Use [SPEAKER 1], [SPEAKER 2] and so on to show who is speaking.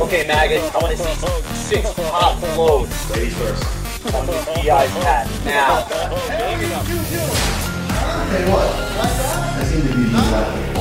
[SPEAKER 1] Okay, Maggot, I want to see 6 hot floats.
[SPEAKER 2] Ladies first.
[SPEAKER 1] On the PI pad now.
[SPEAKER 2] I'll tell you what, I seem to be the